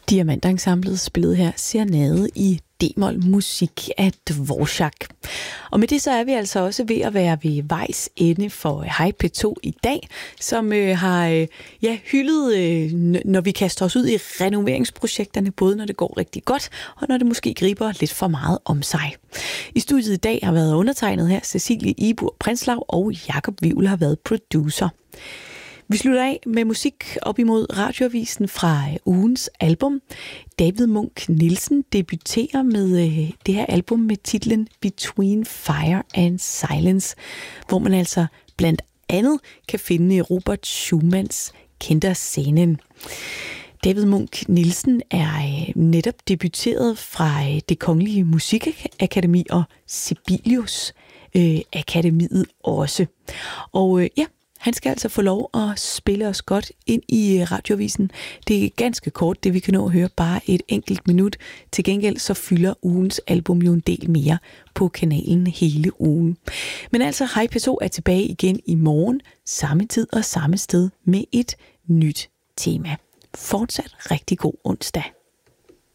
Diamantensemblet spillede her Serenade i D-mol musik af Dvorak. Og med det så er vi altså også ved at være ved vejs ende for Hej P2 i dag, som har hyldet, når vi kaster os ud i renoveringsprojekterne, både når det går rigtig godt, og når det måske griber lidt for meget om sig. I studiet i dag har været undertegnet her Cecilie Ibur Prinslav, og Jakob Wivel har været producer. Vi slutter af med musik op imod radioavisen fra ugens album. David Munch Nielsen debuterer med det her album med titlen Between Fire and Silence, hvor man altså blandt andet kan finde Robert Schumanns Kinderscenen. David Munch Nielsen er netop debuteret fra Det Kongelige Musikakademi og Sibelius Akademiet også. Og han skal altså få lov at spille os godt ind i radioavisen. Det er ganske kort, det vi kan nå at høre, bare et enkelt minut. Til gengæld så fylder ugens album jo en del mere på kanalen hele ugen. Men altså, Hej P2 er tilbage igen i morgen, samme tid og samme sted med et nyt tema. Fortsat rigtig god onsdag.